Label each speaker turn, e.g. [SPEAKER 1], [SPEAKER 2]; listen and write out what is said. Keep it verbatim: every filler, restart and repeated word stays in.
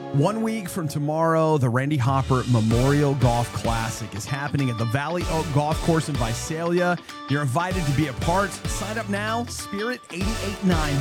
[SPEAKER 1] One week from tomorrow, the Randy Hopper Memorial Golf Classic is happening at the Valley Oak Golf Course in Visalia. You're invited to be a part. Sign up now, spirit eight eight nine